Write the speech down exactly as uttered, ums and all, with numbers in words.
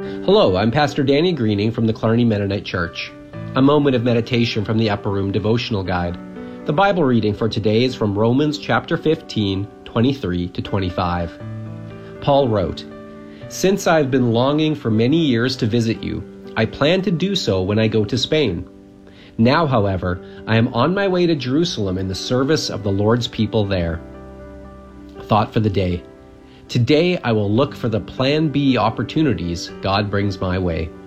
Hello, I'm Pastor Danny Greening from the Clarny Mennonite Church. A moment of meditation from the Upper Room Devotional Guide. The Bible reading for today is from Romans chapter fifteen, twenty-three to twenty-five. Paul wrote, "Since I've been longing for many years to visit you, I plan to do so when I go to Spain. Now, however, I am on my way to Jerusalem in the service of the Lord's people there." Thought for the day. Today I will look for the Plan B opportunities God brings my way.